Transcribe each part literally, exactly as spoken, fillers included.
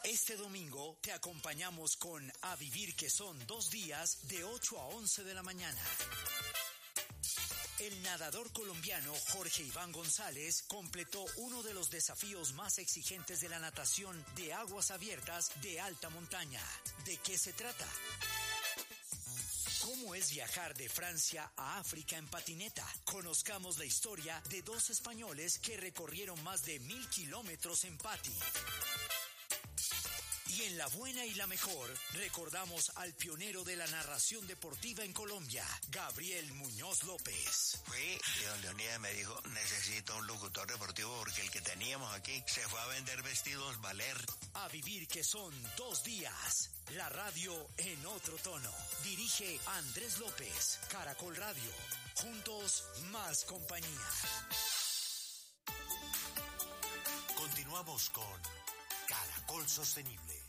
Este domingo te acompañamos con A Vivir que son dos días de ocho a once de la mañana. El nadador colombiano Jorge Iván González completó uno de los desafíos más exigentes de la natación de aguas abiertas de alta montaña. ¿De qué se trata? ¿Cómo es viajar de Francia a África en patineta? Conozcamos la historia de dos españoles que recorrieron más de mil kilómetros en pati. Y en La Buena y la Mejor, recordamos al pionero de la narración deportiva en Colombia, Gabriel Muñoz López. Fui y don Leonidas me dijo, necesito un locutor deportivo porque el que teníamos aquí se fue a vender vestidos Valer. A Vivir que son dos días. La radio en otro tono. Dirige Andrés López, Caracol Radio. Juntos, más compañía. Continuamos con Caracol Sostenible.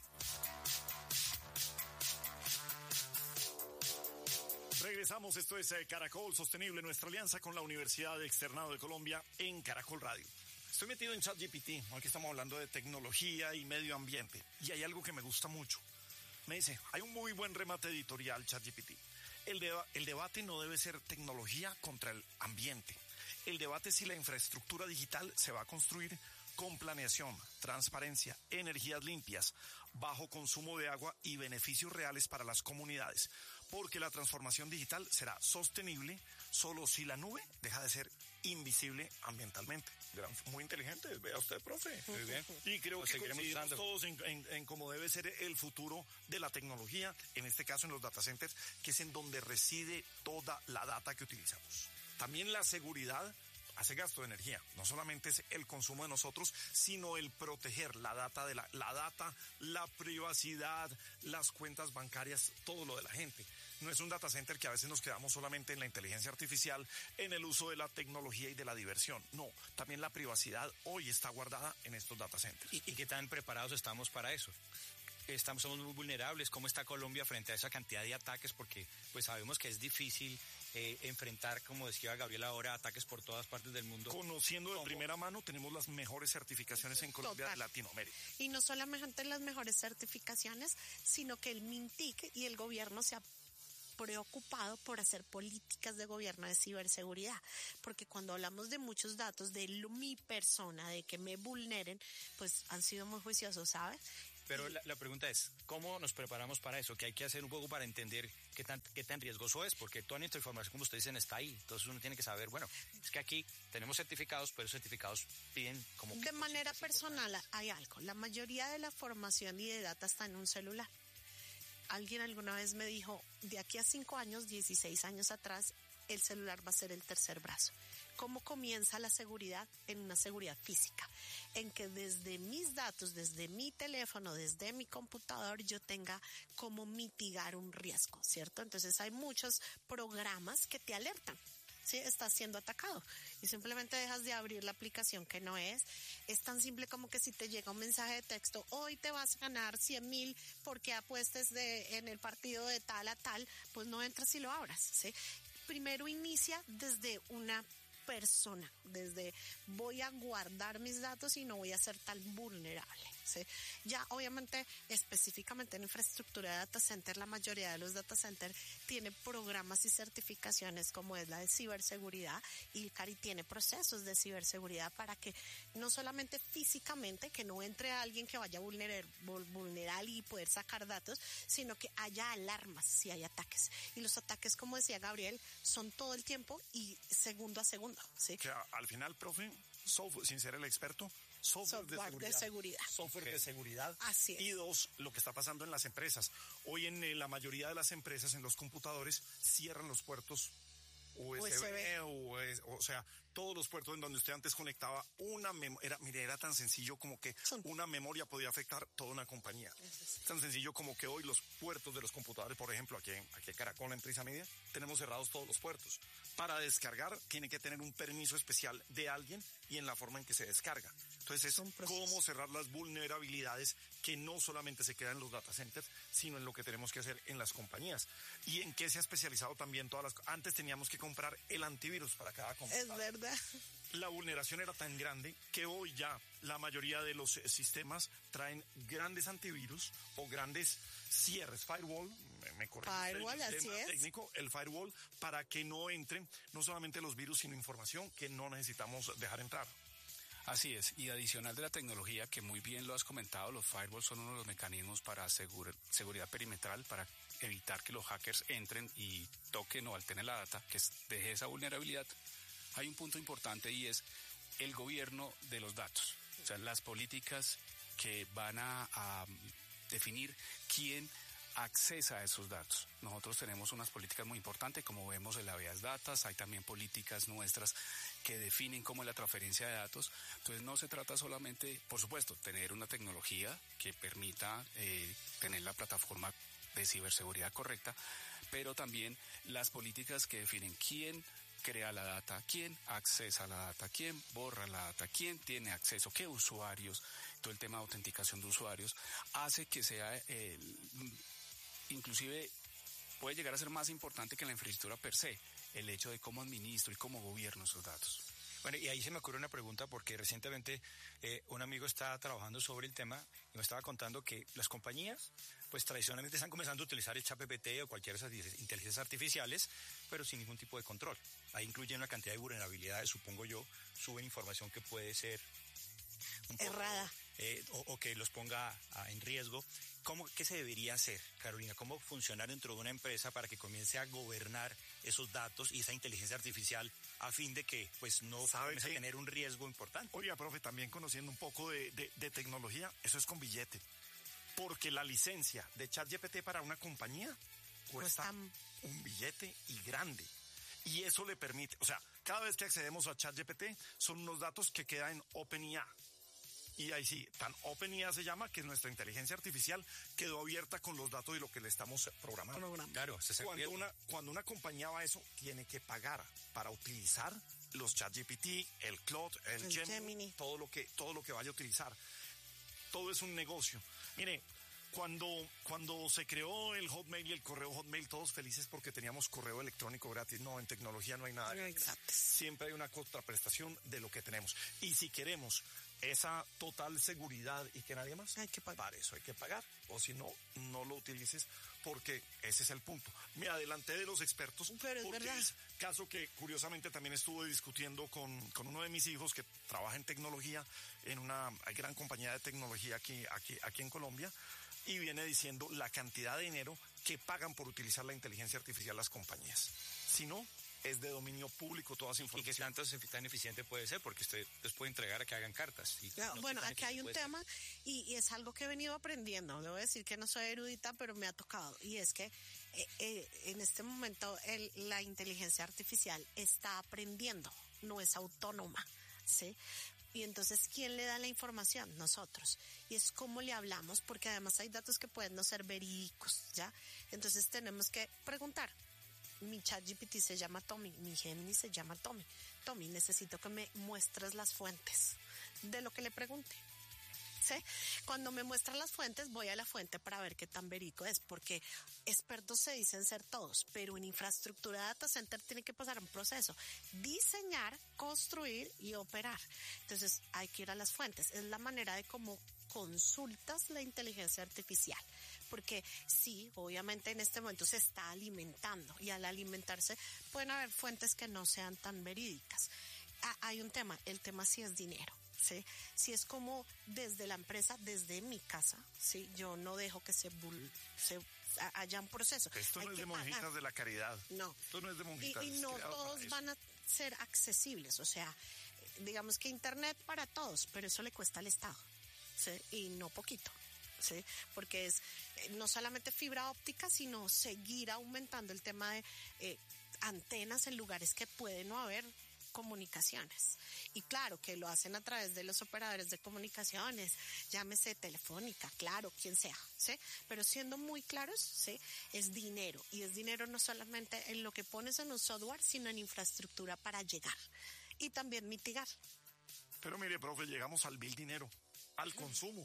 Regresamos, esto es eh, Caracol Sostenible, nuestra alianza con la Universidad Externado de Colombia en Caracol Radio. Estoy metido en ChatGPT, aquí estamos hablando de tecnología y medio ambiente, y hay algo que me gusta mucho. Me dice, hay un muy buen remate editorial ChatGPT. El, deba- el debate no debe ser tecnología contra el ambiente. El debate es si la infraestructura digital se va a construir con planeación, transparencia, energías limpias, bajo consumo de agua y beneficios reales para las comunidades. Porque la transformación digital será sostenible solo si la nube deja de ser invisible ambientalmente. Gran, muy inteligente, vea usted, profe. Muy bien. Y creo que coincidimos todos en, en, en cómo debe ser el futuro de la tecnología, en este caso en los data centers, que es en donde reside toda la data que utilizamos. También la seguridad hace gasto de energía. No solamente es el consumo de nosotros, sino el proteger la data de la, la data, la privacidad, las cuentas bancarias, todo lo de la gente. No es un data center que a veces nos quedamos solamente en la inteligencia artificial, en el uso de la tecnología y de la diversión. No, también la privacidad hoy está guardada en estos data centers. ¿Y, y qué tan preparados estamos para eso? Estamos, somos muy vulnerables. ¿Cómo está Colombia frente a esa cantidad de ataques? Porque pues sabemos que es difícil eh, enfrentar, como decía Gabriel ahora, ataques por todas partes del mundo. Conociendo de ¿Cómo? Primera mano, tenemos las mejores certificaciones en Colombia, Total. de Latinoamérica. Y no solamente las mejores certificaciones, sino que el MINTIC y el gobierno se ha preocupado por hacer políticas de gobierno de ciberseguridad, porque cuando hablamos de muchos datos de lo, mi persona, de que me vulneren, pues han sido muy juiciosos, ¿sabes? Pero la, la pregunta es, ¿cómo nos preparamos para eso? ¿Qué hay que hacer un poco para entender qué tan, qué tan riesgoso es? Porque toda nuestra información, como ustedes dicen, está ahí. Entonces uno tiene que saber, bueno, es que aquí tenemos certificados, pero esos certificados piden como... De manera personal hay algo. La mayoría de la formación y de data está en un celular. Alguien alguna vez me dijo, de aquí a cinco años, dieciséis años atrás, el celular va a ser el tercer brazo. ¿Cómo comienza la seguridad? En una seguridad física, en que desde mis datos, desde mi teléfono, desde mi computador, yo tenga cómo mitigar un riesgo, ¿cierto? Entonces hay muchos programas que te alertan. Sí, estás siendo atacado y simplemente dejas de abrir la aplicación que no es. Es tan simple como que si te llega un mensaje de texto, hoy te vas a ganar cien mil porque apuestes de, en el partido de tal a tal, pues no entras y lo abras, ¿sí? Primero inicia desde una persona, desde voy a guardar mis datos y no voy a ser tan vulnerable, ¿sí? Ya obviamente específicamente en infraestructura de data center, la mayoría de los data centers tiene programas y certificaciones como es la de ciberseguridad, y Cari tiene procesos de ciberseguridad para que no solamente físicamente que no entre alguien que vaya a vulnerar, vulnerar y poder sacar datos, sino que haya alarmas si hay ataques. Y los ataques, como decía Gabriel, son todo el tiempo y segundo a segundo. ¿Sí? Que a- al final, profe, software, sin ser el experto, software, Software de, de seguridad, seguridad. software de seguridad. Así es. Y dos, lo que está pasando en las empresas. Hoy en eh, la mayoría de las empresas, en los computadores, cierran los puertos U S B, U S B. O, es- o sea, todos los puertos en donde usted antes conectaba una memoria, era, mire, era tan sencillo como que Son- una memoria podía afectar toda una compañía. Tan sencillo como que hoy los puertos de los computadores, por ejemplo, aquí en, aquí en Caracol, en Prisa Media, tenemos cerrados todos los puertos. Para descargar, tiene que tener un permiso especial de alguien y en la forma en que se descarga. Entonces es Son procesos. cómo cerrar las vulnerabilidades que no solamente se quedan en los data centers, sino en lo que tenemos que hacer en las compañías. Y en qué se ha especializado también todas las... Antes teníamos que comprar el antivirus para cada computadora. Es verdad. la vulneración era tan grande que hoy ya la mayoría de los sistemas traen grandes antivirus o grandes cierres, firewall, me, me corrige Firewall, el así tema es. técnico, el firewall, para que no entren no solamente los virus, sino información que no necesitamos dejar entrar. Así es, y adicional de la tecnología, que muy bien lo has comentado, los firewalls son uno de los mecanismos para asegurar seguridad perimetral, para evitar que los hackers entren y toquen o alteren la data, que deje esa vulnerabilidad. Hay un punto importante y es el gobierno de los datos, o sea, las políticas que van a, a definir quién accesa a esos datos. Nosotros tenemos unas políticas muy importantes, como vemos en la habeas datas, hay también políticas nuestras que definen cómo es la transferencia de datos. Entonces no se trata solamente, por supuesto, tener una tecnología que permita eh, tener la plataforma de ciberseguridad correcta, pero también las políticas que definen quién crea la data, quién accesa la data, quién borra la data, quién tiene acceso, qué usuarios, todo el tema de autenticación de usuarios, hace que sea, eh, inclusive puede llegar a ser más importante que la infraestructura per se, el hecho de cómo administro y cómo gobierno esos datos. Bueno, y ahí se me ocurre una pregunta porque recientemente eh, un amigo estaba trabajando sobre el tema y me estaba contando que las compañías pues tradicionalmente están comenzando a utilizar el ChatGPT o cualquiera de esas inteligencias artificiales, pero sin ningún tipo de control. Ahí incluyen una cantidad de vulnerabilidades, supongo yo, suben información que puede ser un poco, errada eh, o, o que los ponga a, en riesgo. ¿Cómo, ¿Qué se debería hacer, Carolina? ¿Cómo funcionar dentro de una empresa para que comience a gobernar esos datos y esa inteligencia artificial a fin de que pues no comience a tener un riesgo importante? Oiga, profe, también conociendo un poco de, de, de tecnología, eso es con billete. Porque la licencia de ChatGPT para una compañía cuesta un billete y grande. Y eso le permite, o sea, cada vez que accedemos a ChatGPT son unos datos que quedan en OpenIA. Y ahí sí, tan OpenIA se llama que nuestra inteligencia artificial quedó abierta con los datos de lo que le estamos programando. Programa. Claro, se cuando una, cuando una compañía va a eso, tiene que pagar para utilizar los ChatGPT, el Claude, el, el Gemini, Gemini, todo lo que, todo lo que vaya a utilizar. Todo es un negocio. Mire, cuando, cuando se creó el Hotmail y el correo Hotmail, todos felices porque teníamos correo electrónico gratis. No, en tecnología no hay nada gratis. Exacto. Siempre hay una contraprestación de lo que tenemos. Y si queremos esa total seguridad y que nadie más, hay que pagar. Para eso hay que pagar. O si no, no lo utilices porque ese es el punto. Me adelanté de los expertos. Pero es porque verdad. Es caso que curiosamente también estuve discutiendo con, con uno de mis hijos que trabaja en tecnología en una gran compañía de tecnología aquí, aquí, aquí en Colombia. Y viene diciendo la cantidad de dinero que pagan por utilizar la inteligencia artificial las compañías. Si no, es de dominio público toda esa información. ¿Y qué tanto tan eficiente puede ser? Porque usted les puede entregar a que hagan cartas. Y no, no bueno, aquí hay un tema y, y es algo que he venido aprendiendo. Le voy a decir que no soy erudita, pero me ha tocado. Y es que eh, eh, en este momento el, la inteligencia artificial está aprendiendo, no es autónoma, ¿sí? Y entonces, ¿quién le da la información? Nosotros. Y es cómo le hablamos, porque además hay datos que pueden no ser verídicos, ¿ya? Entonces tenemos que preguntar. Mi ChatGPT se llama Tommy, mi Gemini se llama Tommy. Tommy, necesito que me muestres las fuentes de lo que le pregunte. ¿Sí? Cuando me muestra las fuentes, voy a la fuente para ver qué tan verídico es, porque expertos se dicen ser todos, pero en infraestructura de data center tiene que pasar un proceso, diseñar, construir y operar. Entonces hay que ir a las fuentes, es la manera de cómo consultas la inteligencia artificial, porque sí, obviamente en este momento se está alimentando y al alimentarse pueden haber fuentes que no sean tan verídicas. Ah, hay un tema, el tema sí es dinero. ¿Sí? Si es como desde la empresa, desde mi casa, ¿sí? Yo no dejo que se, bull, se haya un proceso. Esto Hay no es que de monjitas pagar. de la caridad. No. Esto no es de monjitas. Y, y no todos van a ser accesibles, o sea, digamos que internet para todos, pero eso le cuesta al Estado, ¿sí? Y no poquito. ¿Sí? Porque es no solamente fibra óptica, sino seguir aumentando el tema de eh, antenas en lugares que puede no haber comunicaciones. Y claro, que lo hacen a través de los operadores de comunicaciones, llámese Telefónica, claro, quien sea, ¿sí? Pero siendo muy claros, ¿sí? Es dinero. Y es dinero no solamente en lo que pones en un software, sino en infraestructura para llegar. Y también mitigar. Pero mire, profe, llegamos al bill dinero, al consumo.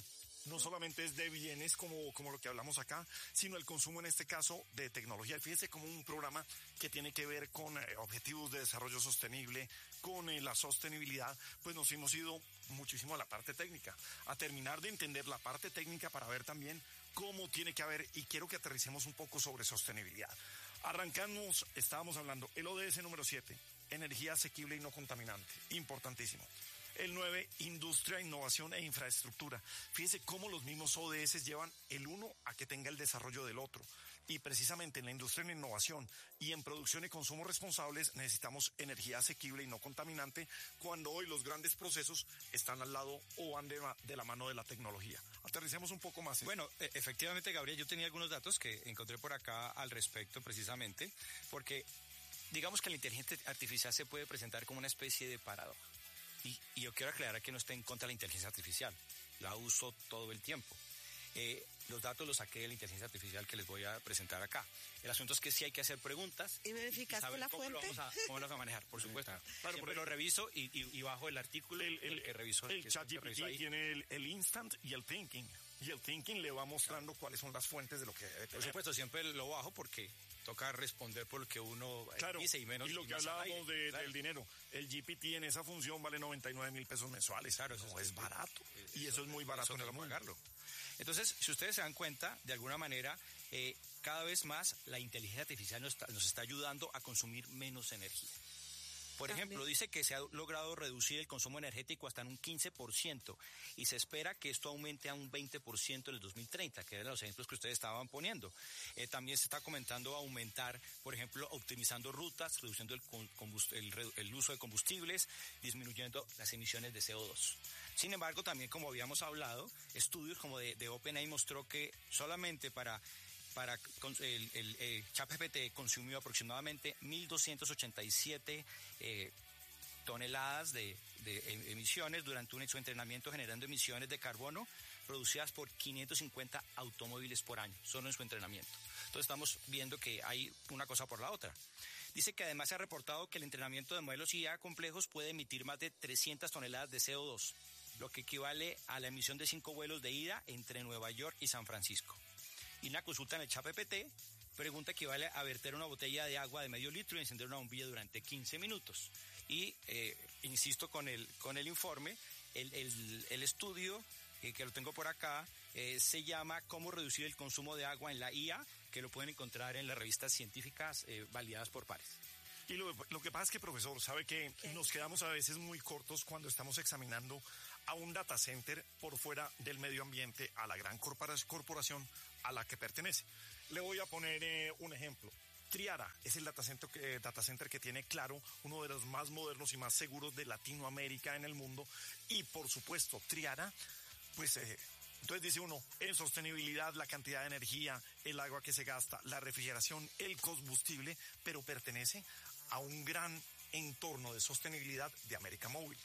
no solamente es de bienes como, como lo que hablamos acá, sino el consumo en este caso de tecnología. Fíjense como un programa que tiene que ver con eh, objetivos de desarrollo sostenible, con eh, la sostenibilidad, pues nos hemos ido muchísimo a la parte técnica, a terminar de entender la parte técnica para ver también cómo tiene que haber, y quiero que aterricemos un poco sobre sostenibilidad. Arrancamos, estábamos hablando, el O D S número siete, energía asequible y no contaminante, importantísimo. El nueve, industria, innovación e infraestructura. Fíjese cómo los mismos O D S llevan el uno a que tenga el desarrollo del otro. Y precisamente en la industria y la innovación y en producción y consumo responsables necesitamos energía asequible y no contaminante, cuando hoy los grandes procesos están al lado o van de, de la mano de la tecnología. Aterricemos un poco más. Bueno, efectivamente, Gabriel, yo tenía algunos datos que encontré por acá al respecto precisamente, porque digamos que la inteligencia artificial se puede presentar como una especie de paradoja. Y, y yo quiero aclarar que no estoy en contra de la inteligencia artificial, la uso todo el tiempo. Eh, los datos los saqué de la inteligencia artificial que les voy a presentar acá. El asunto es que sí hay que hacer preguntas. ¿Y verificaste la cómo fuente? Lo vamos a, cómo lo vamos a manejar, por supuesto. Claro, Siempre lo reviso y, y, y bajo el artículo el, el, el que revisó. El que, ChatGPT tiene el, el instant y el thinking. Y el thinking le va mostrando claro. cuáles son las fuentes de lo que debe tener. Por supuesto, siempre lo bajo porque toca responder por lo que uno claro, dice y menos. Y lo y que hablábamos de, claro. del dinero, el G P T en esa función vale noventa y nueve mil pesos mensuales. Claro, eso no es, es barato. Eso, y eso es muy barato en el mundo. Pagarlo. Entonces, si ustedes se dan cuenta, de alguna manera, eh, cada vez más la inteligencia artificial nos está, nos está ayudando a consumir menos energía. Por También. ejemplo, dice que se ha logrado reducir el consumo energético hasta en un quince por ciento y se espera que esto aumente a un veinte por ciento en el dos mil treinta, que eran los ejemplos que ustedes estaban poniendo. Eh, también se está comentando aumentar, por ejemplo, optimizando rutas, reduciendo el, el, el uso de combustibles, disminuyendo las emisiones de C O dos. Sin embargo, también como habíamos hablado, estudios como de, de OpenAI mostró que solamente para... Para el, el, el ChatGPT consumió aproximadamente mil doscientas ochenta y siete eh, toneladas de, de emisiones durante un su entrenamiento, generando emisiones de carbono producidas por quinientos cincuenta automóviles por año, solo en su entrenamiento. Entonces estamos viendo que hay una cosa por la otra. Dice que además se ha reportado que el entrenamiento de modelos I A complejos puede emitir más de trescientas toneladas de C O dos, lo que equivale a la emisión de cinco vuelos de ida entre Nueva York y San Francisco. Y una consulta en el ChatGPT pregunta equivale a verter una botella de agua de medio litro y encender una bombilla durante quince minutos. Y eh, insisto con el, con el informe, el, el, el estudio eh, que lo tengo por acá eh, se llama Cómo reducir el consumo de agua en la I A, que lo pueden encontrar en las revistas científicas eh, validadas por pares. Y lo, lo que pasa es que, profesor, sabe que ¿Qué? nos quedamos a veces muy cortos cuando estamos examinando a un data center por fuera del medio ambiente, a la gran corporación a la que pertenece. Le voy a poner eh, un ejemplo. Triara es el data center, que, data center que tiene, claro, uno de los más modernos y más seguros de Latinoamérica en el mundo. Y, por supuesto, Triara, pues... Eh, Entonces dice uno, en sostenibilidad, la cantidad de energía, el agua que se gasta, la refrigeración, el combustible, pero pertenece a un gran entorno de sostenibilidad de América Móvil.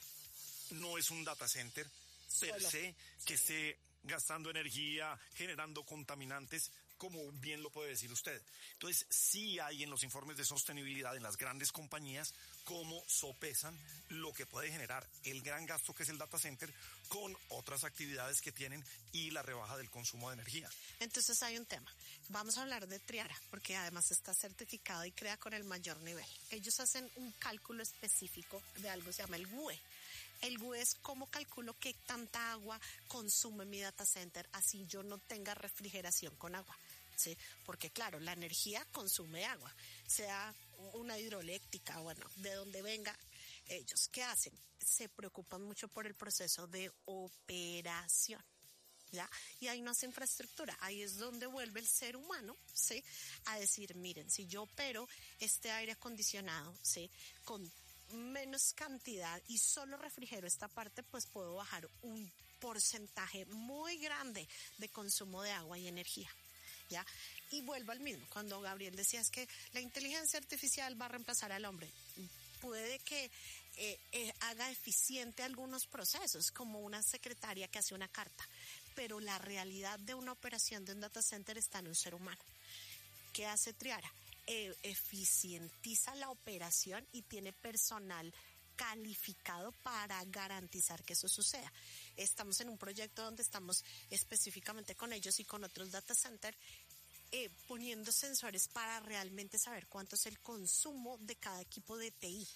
No es un data center per Solo. se que sí. esté gastando energía, generando contaminantes, como bien lo puede decir usted. Entonces, sí hay en los informes de sostenibilidad en las grandes compañías cómo sopesan lo que puede generar el gran gasto que es el data center con otras actividades que tienen y la rebaja del consumo de energía. Entonces hay un tema. Vamos a hablar de Triara, porque además está certificado y crea con el mayor nivel. Ellos hacen un cálculo específico de algo que se llama el W U E. El W U E es cómo calculo qué tanta agua consume mi data center, así yo no tenga refrigeración con agua. ¿Sí? Porque claro, la energía consume agua, sea una hidroeléctrica, bueno, de donde venga. Ellos, ¿qué hacen? Se preocupan mucho por el proceso de operación, ¿ya? Y hay no hace infraestructura, ahí es donde vuelve el ser humano, ¿sí? A decir, miren, si yo opero este aire acondicionado, ¿sí? Con menos cantidad y solo refrigero esta parte, pues puedo bajar un porcentaje muy grande de consumo de agua y energía. ¿Ya? Y vuelvo al mismo, cuando Gabriel decía es que la inteligencia artificial va a reemplazar al hombre, puede que eh, eh, haga eficiente algunos procesos, como una secretaria que hace una carta, pero la realidad de una operación de un data center está en un ser humano. ¿Qué hace Triara? Eh, eficientiza la operación y tiene personal calificado para garantizar que eso suceda. Estamos en un proyecto donde estamos específicamente con ellos y con otros data centers eh, poniendo sensores para realmente saber cuánto es el consumo de cada equipo de T I.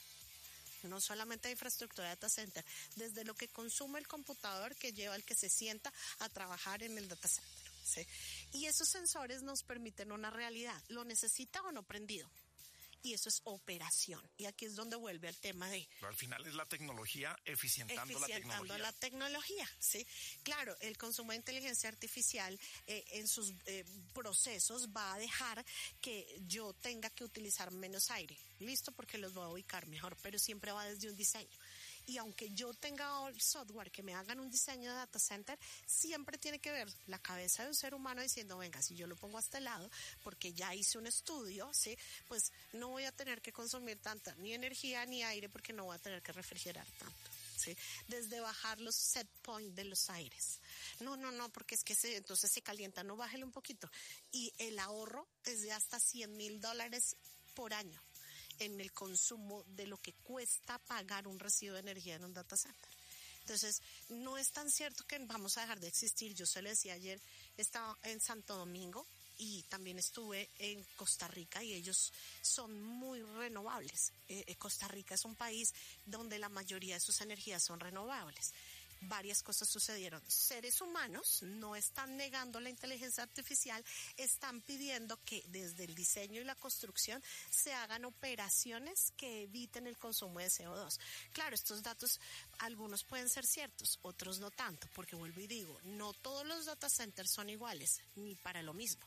No solamente de infraestructura de data center, desde lo que consume el computador que lleva el que se sienta a trabajar en el data center, ¿sí? Y esos sensores nos permiten una realidad, ¿lo necesita o no prendido? Y eso es operación. Y aquí es donde vuelve al tema de... Pero al final es la tecnología eficientando, eficientando la tecnología. la tecnología, ¿sí? Claro, el consumo de inteligencia artificial eh, en sus eh, procesos va a dejar que yo tenga que utilizar menos aire. Listo, porque los voy a ubicar mejor, pero siempre va desde un diseño. Y aunque yo tenga el software que me hagan un diseño de data center, siempre tiene que ver la cabeza de un ser humano diciendo, venga, si yo lo pongo a este lado, porque ya hice un estudio, ¿sí? Pues no voy a tener que consumir tanta ni energía ni aire porque no voy a tener que refrigerar tanto, ¿sí? Desde bajar los set point de los aires. No, no, no, porque es que se, entonces se calienta, no, bájale un poquito. Y el ahorro es de hasta cien mil dólares por año en el consumo de lo que cuesta pagar un recibo de energía en un data center. Entonces, no es tan cierto que vamos a dejar de existir. Yo se lo decía ayer, estaba en Santo Domingo y también estuve en Costa Rica y ellos son muy renovables. Eh, Costa Rica es un país donde la mayoría de sus energías son renovables. Varias cosas sucedieron. Seres humanos no están negando la inteligencia artificial, están pidiendo que desde el diseño y la construcción se hagan operaciones que eviten el consumo de C O dos. Claro, estos datos, algunos pueden ser ciertos, otros no tanto, porque vuelvo y digo, no todos los data centers son iguales, ni para lo mismo.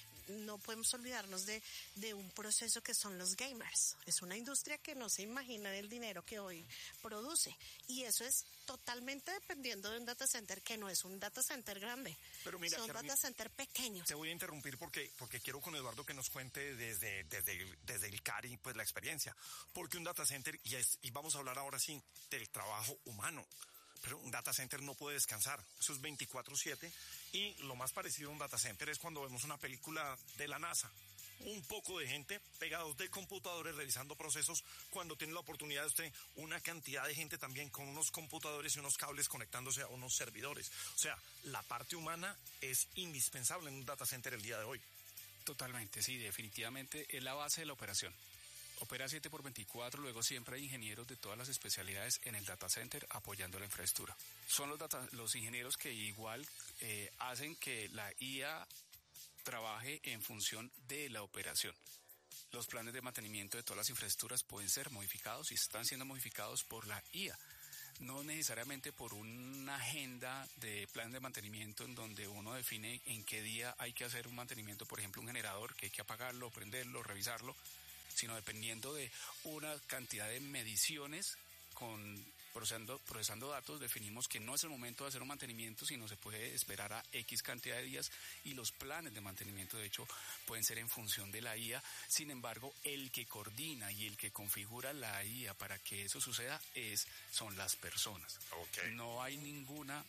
No podemos olvidarnos de, de un proceso que son los gamers. Es una industria que no se imagina el dinero que hoy produce. Y eso es totalmente dependiendo de un data center que no es un data center grande. Pero mira, son Carmen, data center pequeños. Te voy a interrumpir porque, porque quiero con Eduardo que nos cuente desde, desde, desde el CARI pues la experiencia. Porque un data center, y, es, y vamos a hablar ahora sí del trabajo humano. Pero un data center no puede descansar, eso es veinticuatro siete y lo más parecido a un data center es cuando vemos una película de la NASA. Un poco de gente pegados de computadores revisando procesos, cuando tiene la oportunidad de usted una cantidad de gente también con unos computadores y unos cables conectándose a unos servidores. O sea, la parte humana es indispensable en un data center el día de hoy. Totalmente, sí, definitivamente es la base de la operación. Opera siete por veinticuatro, luego siempre hay ingenieros de todas las especialidades en el data center apoyando la infraestructura. Son los, data, los ingenieros que igual eh, hacen que la I A trabaje en función de la operación. Los planes de mantenimiento de todas las infraestructuras pueden ser modificados y están siendo modificados por la I A. No necesariamente por una agenda de plan de mantenimiento en donde uno define en qué día hay que hacer un mantenimiento, por ejemplo un generador, que hay que apagarlo, prenderlo, revisarlo, sino dependiendo de una cantidad de mediciones con procesando, procesando datos, definimos que no es el momento de hacer un mantenimiento, sino se puede esperar a X cantidad de días y los planes de mantenimiento, de hecho, pueden ser en función de la I A. Sin embargo, el que coordina y el que configura la I A para que eso suceda es, son las personas. Okay. No hay ninguna,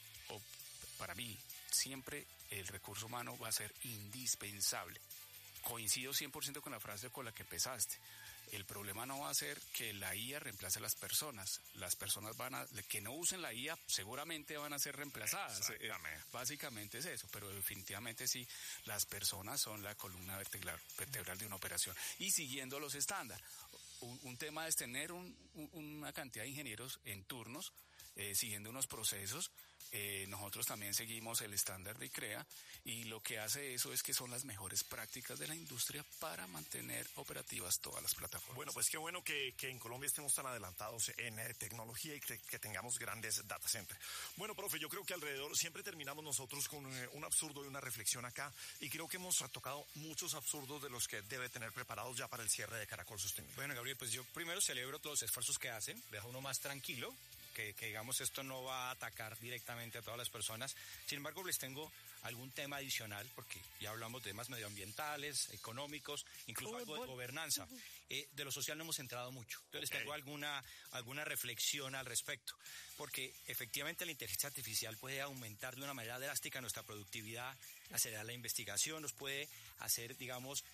o para mí, siempre el recurso humano va a ser indispensable. Coincido cien por ciento con la frase con la que empezaste. El problema no va a ser que la I A reemplace a las personas. Las personas van a, que no usen la I A seguramente van a ser reemplazadas. Exactamente. Básicamente es eso, pero definitivamente sí, las personas son la columna vertebral, vertebral de una operación. Y siguiendo los estándares. Un, un tema es tener un, un, una cantidad de ingenieros en turnos, eh, siguiendo unos procesos. Eh, nosotros también seguimos el estándar de ICREA y lo que hace eso es que son las mejores prácticas de la industria para mantener operativas todas las plataformas. Bueno, pues qué bueno que, que en Colombia estemos tan adelantados en eh, tecnología y que, que tengamos grandes data centers. Bueno, profe, yo creo que alrededor siempre terminamos nosotros con eh, un absurdo y una reflexión acá y creo que hemos tocado muchos absurdos de los que debe tener preparados ya para el cierre de Caracol Sostenible. Bueno, Gabriel, pues yo primero celebro todos los esfuerzos que hacen, deja uno más tranquilo. Que, que digamos esto no va a atacar directamente a todas las personas. Sin embargo, les tengo algún tema adicional, porque ya hablamos de temas medioambientales, económicos, incluso algo de gobernanza. Eh, de lo social no hemos entrado mucho. Entonces okay. les tengo alguna, alguna reflexión al respecto. Porque efectivamente la inteligencia artificial puede aumentar de una manera drástica nuestra productividad, acelerar la investigación, nos puede hacer, digamos,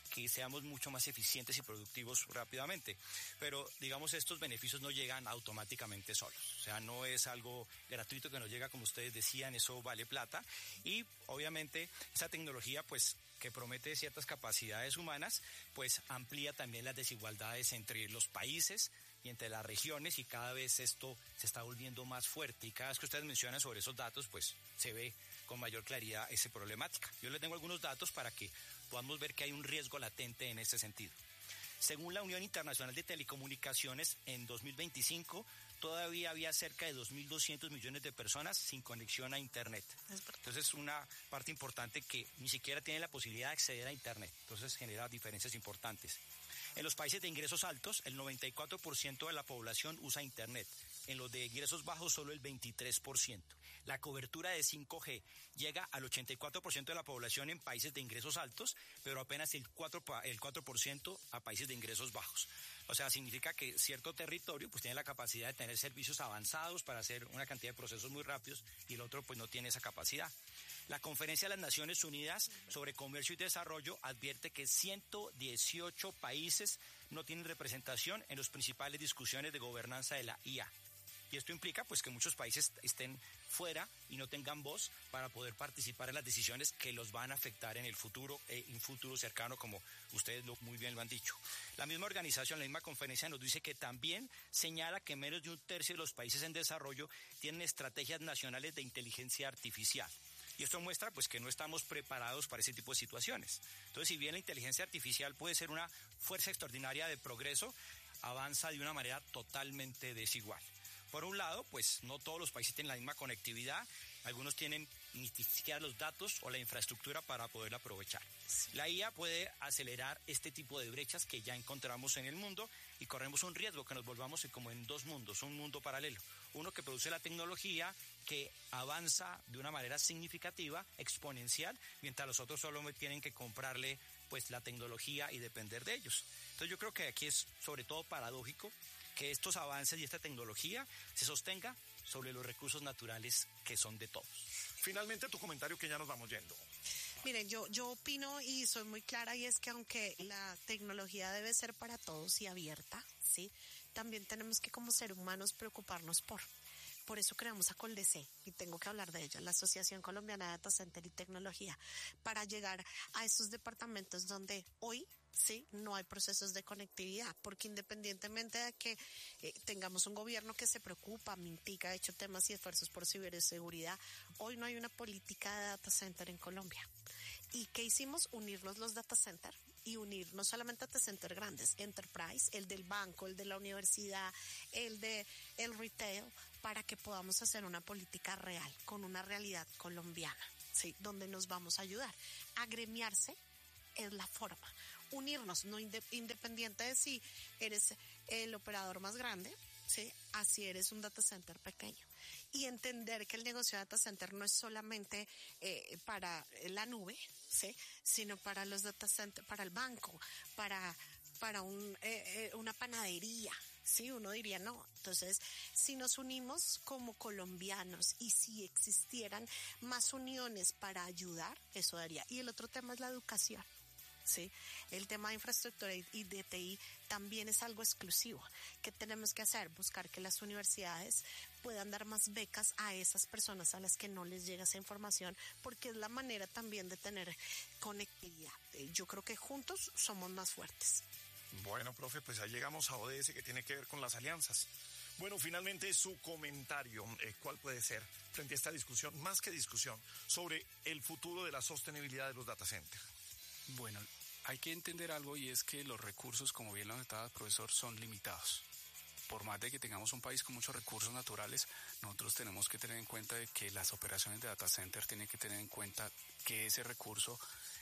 que seamos mucho más eficientes y productivos rápidamente. Pero, digamos, estos beneficios no llegan automáticamente solos. O sea, no es algo gratuito que nos llega, como ustedes decían, eso vale plata. Y, obviamente, esa tecnología, pues, que promete ciertas capacidades humanas, pues amplía también las desigualdades entre los países y entre las regiones, y cada vez esto se está volviendo más fuerte, y cada vez que ustedes mencionan sobre esos datos, pues se ve con mayor claridad esa problemática. Yo les tengo algunos datos para que podamos ver que hay un riesgo latente en este sentido. Según la Unión Internacional de Telecomunicaciones, en dos mil veinticinco todavía había cerca de dos mil doscientos millones de personas sin conexión a Internet. Entonces es una parte importante que ni siquiera tiene la posibilidad de acceder a Internet. Entonces genera diferencias importantes. En los países de ingresos altos, el noventa y cuatro por ciento de la población usa Internet. En los de ingresos bajos, solo el veintitrés por ciento. La cobertura de cinco G llega al ochenta y cuatro por ciento de la población en países de ingresos altos, pero apenas el cuatro por ciento a países de ingresos bajos. O sea, significa que cierto territorio pues tiene la capacidad de tener servicios avanzados para hacer una cantidad de procesos muy rápidos, y el otro pues no tiene esa capacidad. La Conferencia de las Naciones Unidas sobre Comercio y Desarrollo advierte que ciento dieciocho países no tienen representación en las principales discusiones de gobernanza de la I A. Y esto implica pues que muchos países estén fuera y no tengan voz para poder participar en las decisiones que los van a afectar en el futuro, eh, en un futuro cercano, como ustedes lo, muy bien lo han dicho. La misma organización, la misma conferencia nos dice que también señala que menos de un tercio de los países en desarrollo tienen estrategias nacionales de inteligencia artificial. Y esto muestra pues que no estamos preparados para ese tipo de situaciones. Entonces, si bien la inteligencia artificial puede ser una fuerza extraordinaria de progreso, avanza de una manera totalmente desigual. Por un lado, pues no todos los países tienen la misma conectividad, algunos tienen ni siquiera los datos o la infraestructura para poderla aprovechar. Sí. La I A puede acelerar este tipo de brechas que ya encontramos en el mundo, y corremos un riesgo que nos volvamos como en dos mundos, un mundo paralelo. Uno que produce la tecnología, que avanza de una manera significativa, exponencial, mientras los otros solo tienen que comprarle pues la tecnología y depender de ellos. Entonces yo creo que aquí es sobre todo paradójico que estos avances y esta tecnología se sostenga sobre los recursos naturales que son de todos. Finalmente, tu comentario, que ya nos vamos yendo. Miren, yo, yo opino y soy muy clara, y es que aunque la tecnología debe ser para todos y abierta, ¿sí? También tenemos que, como seres humanos, preocuparnos por... Por eso creamos a Coldec, y tengo que hablar de ella, la Asociación Colombiana de Data Center y Tecnología, para llegar a esos departamentos donde hoy sí no hay procesos de conectividad, porque independientemente de que eh, tengamos un gobierno que se preocupa, mitiga, ha hecho temas y esfuerzos por ciberseguridad, hoy no hay una política de data center en Colombia. ¿Y qué hicimos? Unirnos los data center, y unir no solamente data center grandes, enterprise, el del banco, el de la universidad, el de el retail, para que podamos hacer una política real, con una realidad colombiana, ¿sí? Donde nos vamos a ayudar. Agremiarse es la forma. Unirnos, no inde- independiente de si eres el operador más grande, ¿sí? Así eres un data center pequeño. Y entender que el negocio de data center no es solamente eh, para la nube, ¿sí? Sino para los data centers, para el banco, para, para un, eh, una panadería. Sí, uno diría no. Entonces, si nos unimos como colombianos y si existieran más uniones para ayudar, eso daría. Y el otro tema es la educación. Sí, el tema de infraestructura y de T I también es algo exclusivo. ¿Qué tenemos que hacer? Buscar que las universidades puedan dar más becas a esas personas a las que no les llega esa información, porque es la manera también de tener conectividad. Yo creo que juntos somos más fuertes. Bueno, profe, pues ahí llegamos a O D S, que tiene que ver con las alianzas. Bueno, finalmente su comentario, eh, ¿cuál puede ser frente a esta discusión, más que discusión, sobre el futuro de la sostenibilidad de los data centers? Bueno, hay que entender algo, y es que los recursos, como bien lo notaba el profesor, son limitados. Por más de que tengamos un país con muchos recursos naturales, nosotros tenemos que tener en cuenta de que las operaciones de data center tienen que tener en cuenta que ese recurso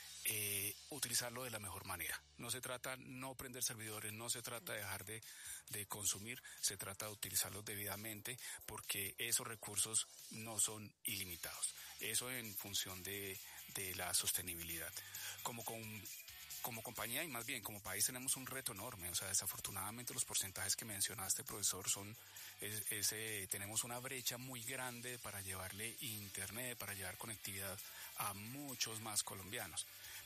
eh, utilizarlo de la mejor manera. No se trata no prender servidores, no se trata de dejar de, de consumir, se trata de utilizarlos debidamente, porque esos recursos no son ilimitados. Eso en función de, de la sostenibilidad. Como con Como compañía y más bien como país tenemos un reto enorme. O sea, desafortunadamente los porcentajes que mencionaste, profesor, son es, es, eh, tenemos una brecha muy grande para llevarle internet, para llevar conectividad a muchos más colombianos.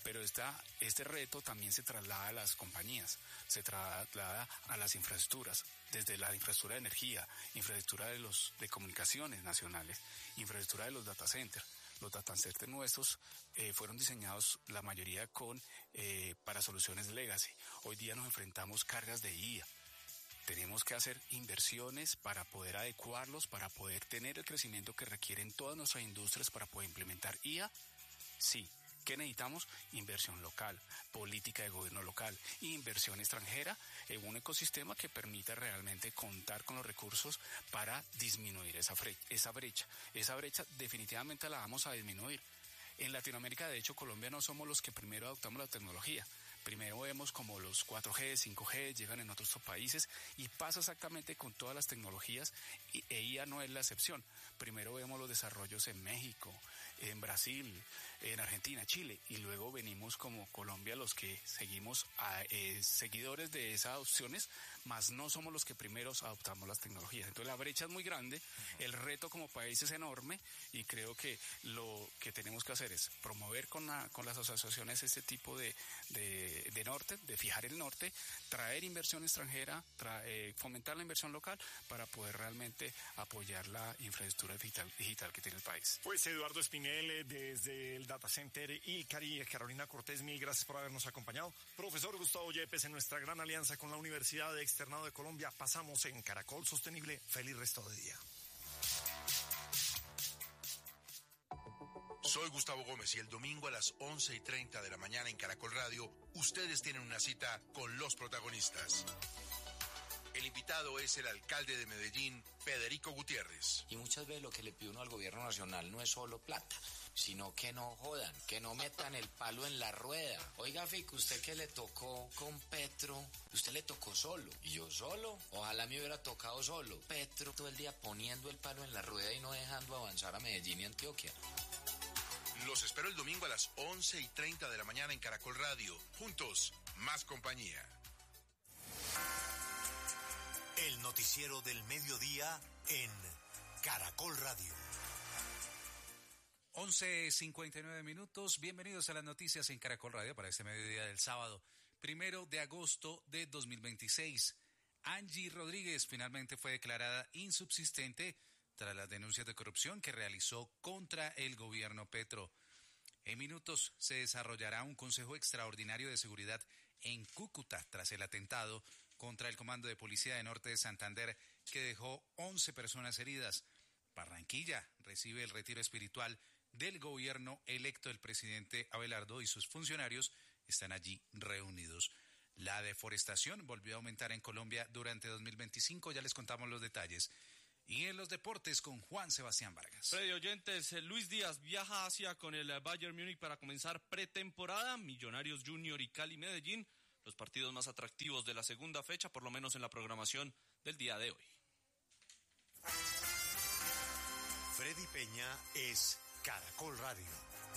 Pero esta, este reto también se traslada a las compañías, se traslada a las infraestructuras, desde la infraestructura de energía, infraestructura de los de comunicaciones nacionales, infraestructura de los data centers. Los data centers nuestros eh, fueron diseñados la mayoría con eh, para soluciones legacy. Hoy día nos enfrentamos cargas de I A. Tenemos que hacer inversiones para poder adecuarlos, para poder tener el crecimiento que requieren todas nuestras industrias para poder implementar I A. Sí. ¿Qué necesitamos? Inversión local, política de gobierno local, inversión extranjera en un ecosistema que permita realmente contar con los recursos para disminuir esa, fre- esa brecha. Esa brecha definitivamente la vamos a disminuir. En Latinoamérica, de hecho, Colombia no somos los que primero adoptamos la tecnología. Primero vemos como los cuatro G, cinco G llegan en otros países y pasa exactamente con todas las tecnologías y e I A no es la excepción. Primero vemos los desarrollos en México, en Brasil, en Argentina, Chile y luego venimos como Colombia los que seguimos a, eh, seguidores de esas opciones, mas no somos los que primeros adoptamos las tecnologías. Entonces la brecha es muy grande, el reto como país es enorme y creo que lo que tenemos que hacer es promover con, la, con las asociaciones este tipo de, de de norte, de fijar el norte, traer inversión extranjera, traer, fomentar la inversión local para poder realmente apoyar la infraestructura digital, digital que tiene el país. Pues Eduardo Espinel desde el Data Center Ilcari, Carolina Cortés, mil gracias por habernos acompañado. Profesor Gustavo Yepes, en nuestra gran alianza con la Universidad de Externado de Colombia, pasamos en Caracol Sostenible. Feliz resto de día. Soy Gustavo Gómez y el domingo a las once y treinta de la mañana en Caracol Radio, ustedes tienen una cita con los protagonistas. El invitado es el alcalde de Medellín, Federico Gutiérrez. Y muchas veces lo que le pide uno al gobierno nacional no es solo plata, sino que no jodan, que no metan el palo en la rueda. Oiga, Fico, usted que le tocó con Petro, usted le tocó solo. ¿Y yo solo? Ojalá me hubiera tocado solo. Petro todo el día poniendo el palo en la rueda y no dejando avanzar a Medellín y Antioquia. Los espero el domingo a las once y treinta de la mañana en Caracol Radio. Juntos, más compañía. El noticiero del mediodía en Caracol Radio. once cincuenta y nueve minutos. Bienvenidos a las noticias en Caracol Radio para este mediodía del sábado, primero de agosto de dos mil veintiséis. Angie Rodríguez finalmente fue declarada insubsistente tras las denuncias de corrupción que realizó contra el gobierno Petro. En minutos se desarrollará un consejo extraordinario de seguridad en Cúcuta tras el atentado contra el Comando de Policía de Norte de Santander que dejó once personas heridas. Barranquilla recibe el retiro espiritual del gobierno electo. El presidente Abelardo y sus funcionarios están allí reunidos. La deforestación volvió a aumentar en Colombia durante dos mil veinticinco, ya les contamos los detalles. Y en los deportes con Juan Sebastián Vargas. Freddy oyentes, Luis Díaz viaja a Asia con el Bayern Múnich para comenzar pretemporada. Millonarios Junior y Cali Medellín, los partidos más atractivos de la segunda fecha, por lo menos en la programación del día de hoy. Freddy Peña es Caracol Radio.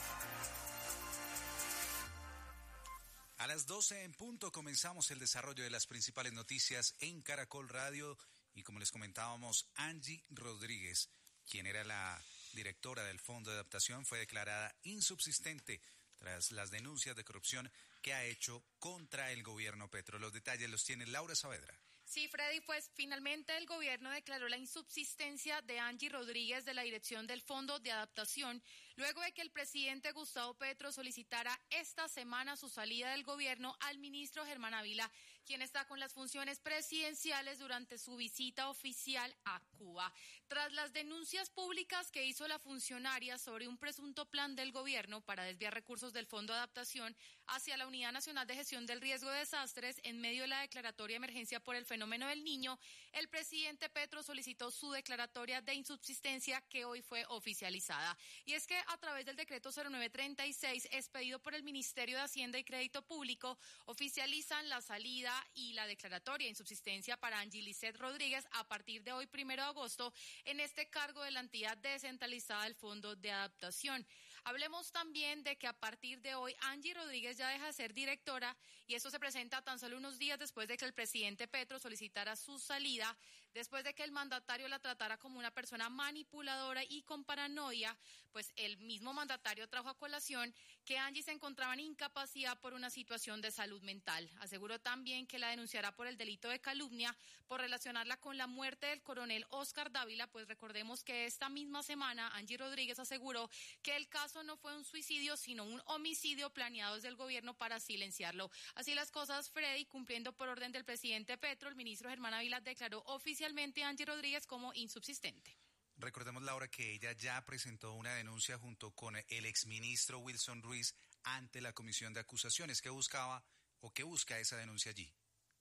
A las doce en punto comenzamos el desarrollo de las principales noticias en Caracol Radio. Y como les comentábamos, Angie Rodríguez, quien era la directora del Fondo de Adaptación, fue declarada insubsistente tras las denuncias de corrupción que ha hecho contra el gobierno Petro. Los detalles los tiene Laura Saavedra. Sí, Freddy, pues finalmente el gobierno declaró la insubsistencia de Angie Rodríguez de la dirección del Fondo de Adaptación, luego de que el presidente Gustavo Petro solicitara esta semana su salida del gobierno al ministro Germán Ávila, quien está con las funciones presidenciales durante su visita oficial a Cuba. Tras las denuncias públicas que hizo la funcionaria sobre un presunto plan del gobierno para desviar recursos del Fondo de Adaptación hacia la Unidad Nacional de Gestión del Riesgo de Desastres en medio de la declaratoria de emergencia por el fenómeno fenómeno del Niño, el presidente Petro solicitó su declaratoria de insubsistencia que hoy fue oficializada. Y es que a través del decreto cero nueve treinta y seis expedido por el Ministerio de Hacienda y Crédito Público, oficializan la salida y la declaratoria de insubsistencia para Angie Lisset Rodríguez a partir de hoy, primero de agosto, en este cargo de la entidad descentralizada del Fondo de Adaptación. Hablemos también de que a partir de hoy Angie Rodríguez ya deja de ser directora y esto se presenta tan solo unos días después de que el presidente Petro solicitara su salida, después de que el mandatario la tratara como una persona manipuladora y con paranoia, pues el mismo mandatario trajo a colación que Angie se encontraba en incapacidad por una situación de salud mental. Aseguró también que la denunciará por el delito de calumnia por relacionarla con la muerte del coronel Oscar Dávila, pues recordemos que esta misma semana Angie Rodríguez aseguró que el caso no fue un suicidio, sino un homicidio planeado desde el gobierno para silenciarlo. Así las cosas, Freddy, cumpliendo por orden del presidente Petro, el ministro Germán Ávila declaró oficialmente a Angie Rodríguez como insubsistente. Recordemos, Laura, que ella ya presentó una denuncia junto con el exministro Wilson Ruiz ante la Comisión de Acusaciones. ¿Qué buscaba o qué busca esa denuncia allí?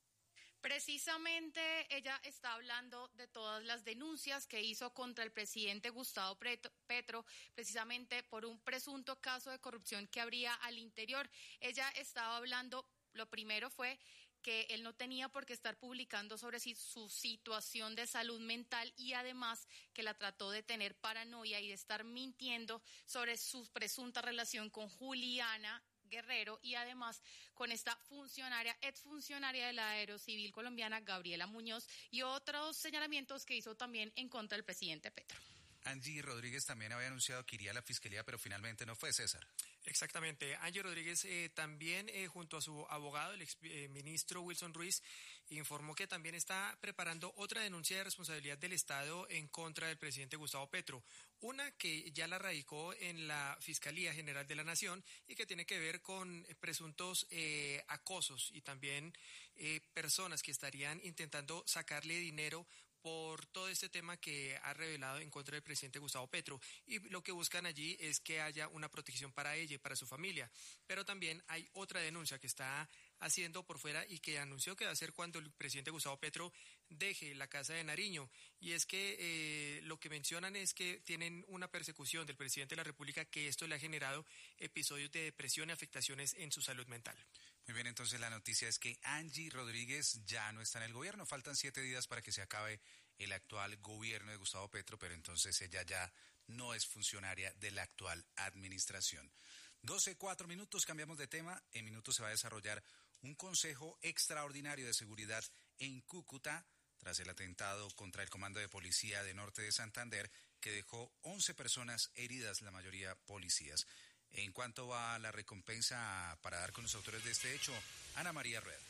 Precisamente ella está hablando de todas las denuncias que hizo contra el presidente Gustavo Petro, precisamente por un presunto caso de corrupción que habría al interior. Ella estaba hablando, lo primero fue que él no tenía por qué estar publicando sobre si, su situación de salud mental y además que la trató de tener paranoia y de estar mintiendo sobre su presunta relación con Juliana Guerrero y además con esta funcionaria, exfuncionaria de la Aerocivil colombiana, Gabriela Muñoz, y otros señalamientos que hizo también en contra del presidente Petro. Angie Rodríguez también había anunciado que iría a la fiscalía, pero finalmente no fue, César. Exactamente. Angie Rodríguez eh, también, eh, junto a su abogado, el exministro eh, Wilson Ruiz, informó que también está preparando otra denuncia de responsabilidad del Estado en contra del presidente Gustavo Petro. Una que ya la radicó en la Fiscalía General de la Nación y que tiene que ver con presuntos eh, acosos y también eh, personas que estarían intentando sacarle dinero por todo este tema que ha revelado en contra del presidente Gustavo Petro, y lo que buscan allí es que haya una protección para ella y para su familia. Pero también hay otra denuncia que está haciendo por fuera y que anunció que va a hacer cuando el presidente Gustavo Petro deje la Casa de Nariño, y es que eh, lo que mencionan es que tienen una persecución del presidente de la República, que esto le ha generado episodios de depresión y afectaciones en su salud mental. Muy bien, entonces la noticia es que Angie Rodríguez ya no está en el gobierno. Faltan siete días para que se acabe el actual gobierno de Gustavo Petro, pero entonces ella ya no es funcionaria de la actual administración. doce, cuatro minutos, cambiamos de tema. En minutos se va a desarrollar un consejo extraordinario de seguridad en Cúcuta tras el atentado contra el Comando de Policía de Norte de Santander, que dejó once personas heridas, la mayoría policías. En cuanto va la recompensa para dar con los autores de este hecho, Ana María Rueda.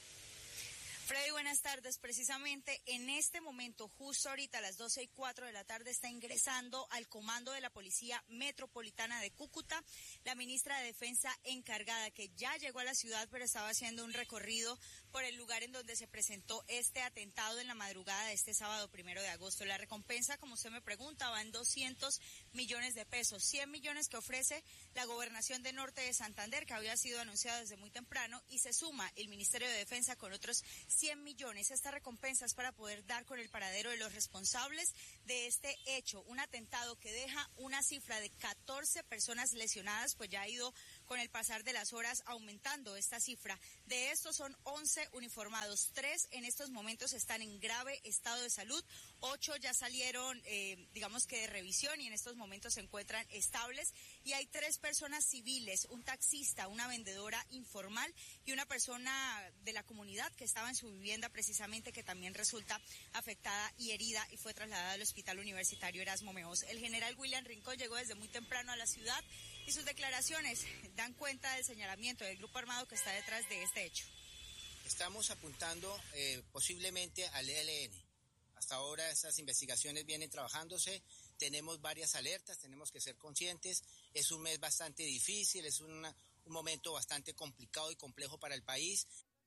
Freddy, buenas tardes. Precisamente en este momento, justo ahorita a las doce y cuatro de la tarde, está ingresando al comando de la Policía Metropolitana de Cúcuta la ministra de Defensa encargada, que ya llegó a la ciudad, pero estaba haciendo un recorrido por el lugar en donde se presentó este atentado en la madrugada de este sábado primero de agosto. La recompensa, como usted me pregunta, va en doscientos millones de pesos, cien millones que ofrece la Gobernación de Norte de Santander, que había sido anunciada desde muy temprano, y se suma el Ministerio de Defensa con otros cien millones. Esta recompensa es para poder dar con el paradero de los responsables de este hecho, un atentado que deja una cifra de catorce personas lesionadas, pues ya ha ido con el pasar de las horas aumentando esta cifra. De estos son once uniformados, tres en estos momentos están en grave estado de salud, ocho ya salieron, eh, digamos que de revisión, y en estos momentos se encuentran estables, y hay tres personas civiles, un taxista, una vendedora informal y una persona de la comunidad que estaba en su vivienda precisamente, que también resulta afectada y herida y fue trasladada al Hospital Universitario Erasmo Meos. El general William Rincón llegó desde muy temprano a la ciudad y sus declaraciones dan cuenta del señalamiento del grupo armado que está detrás de este hecho. Estamos apuntando eh, posiblemente al E L N. Hasta ahora estas investigaciones vienen trabajándose, tenemos varias alertas, tenemos que ser conscientes, es un mes bastante difícil, es una, un momento bastante complicado y complejo para el país.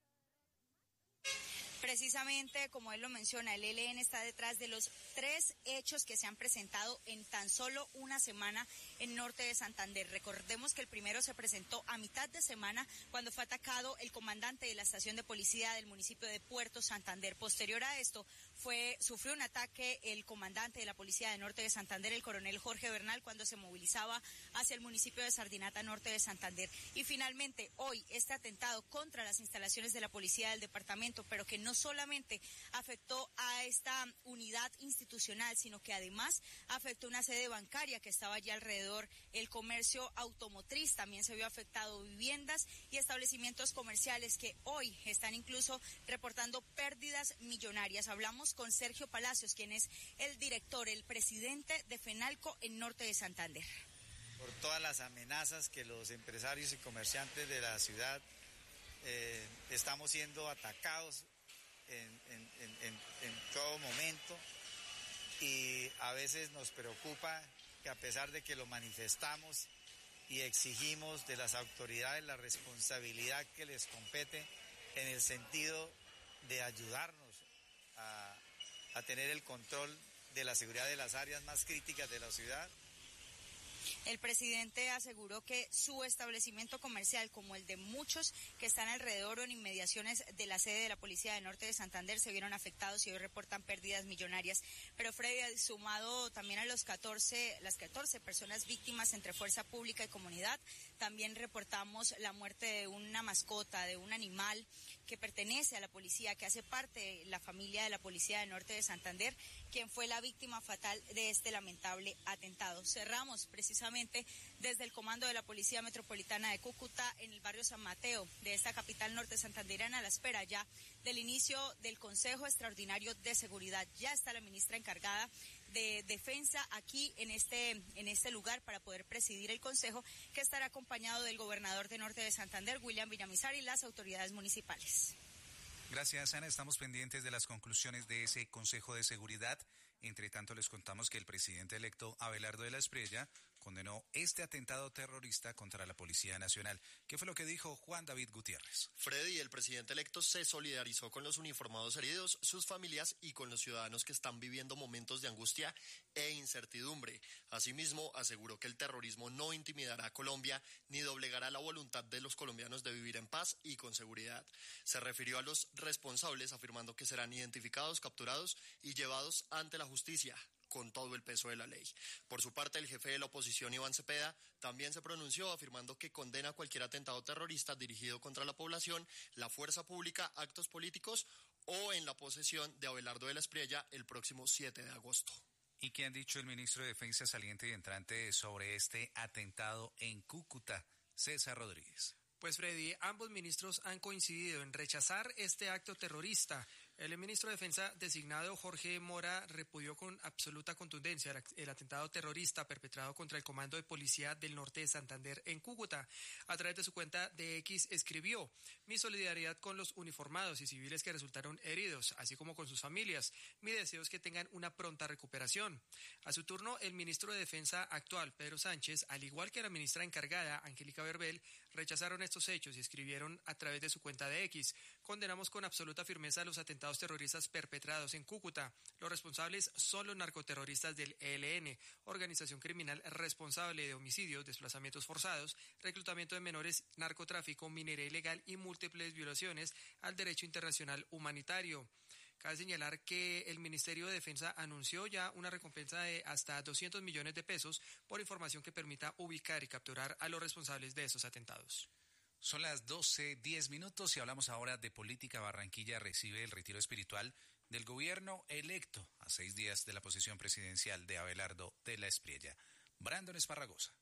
Precisamente, como él lo menciona, el E L N está detrás de los tres hechos que se han presentado en tan solo una semana en Norte de Santander. Recordemos que el primero se presentó a mitad de semana cuando fue atacado el comandante de la estación de policía del municipio de Puerto Santander. Posterior a esto, fue sufrió un ataque el comandante de la policía de Norte de Santander, el coronel Jorge Bernal, cuando se movilizaba hacia el municipio de Sardinata, Norte de Santander. Y finalmente, hoy, este atentado contra las instalaciones de la policía del departamento, pero que no no solamente afectó a esta unidad institucional, sino que además afectó una sede bancaria que estaba allí alrededor, el comercio automotriz, también se vio afectado viviendas y establecimientos comerciales que hoy están incluso reportando pérdidas millonarias. Hablamos con Sergio Palacios, quien es el director, el presidente de FENALCO en Norte de Santander. Por todas las amenazas que los empresarios y comerciantes de la ciudad eh, estamos siendo atacados en, en, en, en, en todo momento, y a veces nos preocupa que a pesar de que lo manifestamos y exigimos de las autoridades la responsabilidad que les compete en el sentido de ayudarnos a, a tener el control de la seguridad de las áreas más críticas de la ciudad. El presidente aseguró que su establecimiento comercial, como el de muchos que están alrededor o en inmediaciones de la sede de la Policía de Norte de Santander, se vieron afectados y hoy reportan pérdidas millonarias. Pero Freddy, sumado también a los catorce, las catorce personas víctimas entre fuerza pública y comunidad, también reportamos la muerte de una mascota, de un animal que pertenece a la policía, que hace parte de la familia de la Policía de Norte de Santander, quien fue la víctima fatal de este lamentable atentado. Cerramos precisamente desde el comando de la Policía Metropolitana de Cúcuta en el barrio San Mateo de esta capital norte santandereana, a la espera ya del inicio del Consejo Extraordinario de Seguridad. Ya está la ministra encargada de Defensa aquí en este, en este lugar para poder presidir el Consejo, que estará acompañado del gobernador de Norte de Santander, William Villamizar, y las autoridades municipales. Gracias, Ana. Estamos pendientes de las conclusiones de ese Consejo de Seguridad. Entre tanto, les contamos que el presidente electo Abelardo de la Espriella condenó este atentado terrorista contra la Policía Nacional. ¿Qué fue lo que dijo Juan David Gutiérrez? Freddy, el presidente electo se solidarizó con los uniformados heridos, sus familias y con los ciudadanos que están viviendo momentos de angustia e incertidumbre. Asimismo, aseguró que el terrorismo no intimidará a Colombia ni doblegará la voluntad de los colombianos de vivir en paz y con seguridad. Se refirió a los responsables, afirmando que serán identificados, capturados y llevados ante la justicia con todo el peso de la ley. Por su parte, el jefe de la oposición, Iván Cepeda, también se pronunció afirmando que condena cualquier atentado terrorista dirigido contra la población, la fuerza pública, actos políticos o en la posesión de Abelardo de la Espriella el próximo siete de agosto. ¿Y qué han dicho el ministro de Defensa saliente y entrante sobre este atentado en Cúcuta? César Rodríguez. Pues Freddy, ambos ministros han coincidido en rechazar este acto terrorista. El ministro de Defensa designado Jorge Mora repudió con absoluta contundencia el atentado terrorista perpetrado contra el Comando de Policía del Norte de Santander en Cúcuta. A través de su cuenta de X escribió: mi solidaridad con los uniformados y civiles que resultaron heridos, así como con sus familias. Mi deseo es que tengan una pronta recuperación. A su turno, el ministro de Defensa actual, Pedro Sánchez, al igual que la ministra encargada, Angélica Berbel, rechazaron estos hechos y escribieron a través de su cuenta de X: condenamos con absoluta firmeza los atentados terroristas perpetrados en Cúcuta. Los responsables son los narcoterroristas del E L N, organización criminal responsable de homicidios, desplazamientos forzados, reclutamiento de menores, narcotráfico, minería ilegal y múltiples violaciones al derecho internacional humanitario. Cabe señalar que el Ministerio de Defensa anunció ya una recompensa de hasta doscientos millones de pesos por información que permita ubicar y capturar a los responsables de esos atentados. Son las doce diez minutos y hablamos ahora de política. Barranquilla recibe el retiro espiritual del gobierno electo a seis días de la posesión presidencial de Abelardo de la Espriella. Brandon Esparragosa.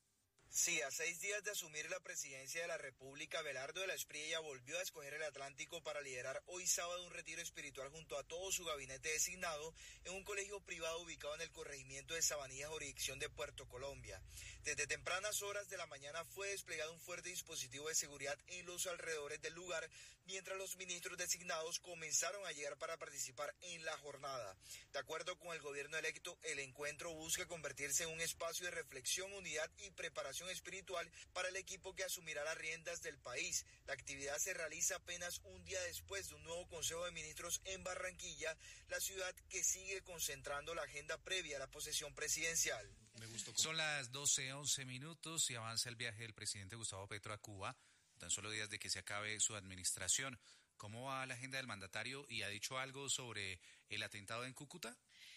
Sí, a seis días de asumir la presidencia de la República, Abelardo de la Espriella volvió a escoger el Atlántico para liderar hoy sábado un retiro espiritual junto a todo su gabinete designado en un colegio privado ubicado en el corregimiento de Sabanilla, jurisdicción de Puerto Colombia. Desde tempranas horas de la mañana fue desplegado un fuerte dispositivo de seguridad en los alrededores del lugar, mientras los ministros designados comenzaron a llegar para participar en la jornada. De acuerdo con el gobierno electo, el encuentro busca convertirse en un espacio de reflexión, unidad y preparación espiritual para el equipo que asumirá las riendas del país. La actividad se realiza apenas un día después de un nuevo Consejo de Ministros en Barranquilla, la ciudad que sigue concentrando la agenda previa a la posesión presidencial. Me gustó. Son las doce once minutos y avanza el viaje del presidente Gustavo Petro a Cuba, tan solo días de que se acabe su administración. ¿Cómo va la agenda del mandatario y ha dicho algo sobre el atentado en Cúcuta?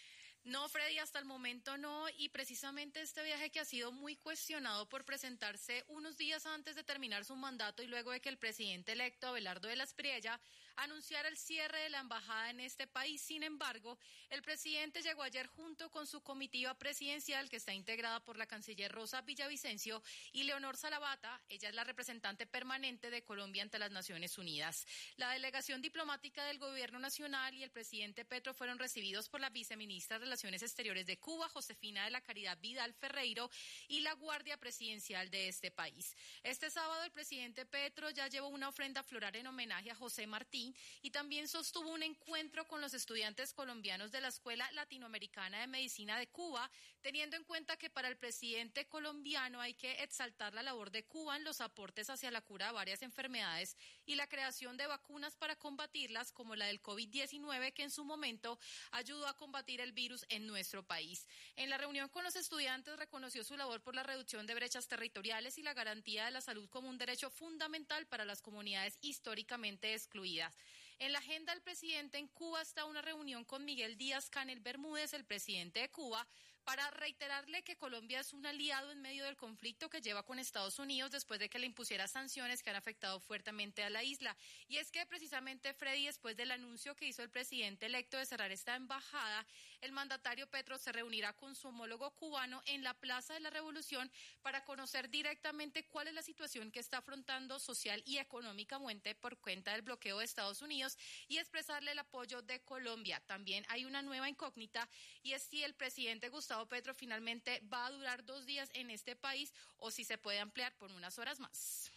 No, Freddy, hasta el momento no, y precisamente este viaje que ha sido muy cuestionado por presentarse unos días antes de terminar su mandato y luego de que el presidente electo Abelardo de la Espriella anunciara el cierre de la embajada en este país. Sin embargo, el presidente llegó ayer junto con su comitiva presidencial, que está integrada por la canciller Rosa Villavicencio y Leonor Salabata. Ella es la representante permanente de Colombia ante las Naciones Unidas. La delegación diplomática del gobierno nacional y el presidente Petro fueron recibidos por la viceministra de Relaciones Exteriores de Cuba, Josefina de la Caridad Vidal Ferreiro, y la guardia presidencial de este país. Este sábado el presidente Petro ya llevó una ofrenda floral en homenaje a José Martí y también sostuvo un encuentro con los estudiantes colombianos de la Escuela Latinoamericana de Medicina de Cuba, teniendo en cuenta que para el presidente colombiano hay que exaltar la labor de Cuba en los aportes hacia la cura de varias enfermedades y la creación de vacunas para combatirlas, como la del COVID diecinueve, que en su momento ayudó a combatir el virus en nuestro país. En la reunión con los estudiantes reconoció su labor por la reducción de brechas territoriales y la garantía de la salud como un derecho fundamental para las comunidades históricamente excluidas. En la agenda del presidente en Cuba está una reunión con Miguel Díaz-Canel Bermúdez, el presidente de Cuba, para reiterarle que Colombia es un aliado en medio del conflicto que lleva con Estados Unidos después de que le impusiera sanciones que han afectado fuertemente a la isla. Y es que precisamente, Freddy, después del anuncio que hizo el presidente electo de cerrar esta embajada, el mandatario Petro se reunirá con su homólogo cubano en la Plaza de la Revolución para conocer directamente cuál es la situación que está afrontando social y económicamente por cuenta del bloqueo de Estados Unidos y expresarle el apoyo de Colombia. También hay una nueva incógnita y es si el presidente Gustavo Petro finalmente va a durar dos días en este país o si se puede ampliar por unas horas más.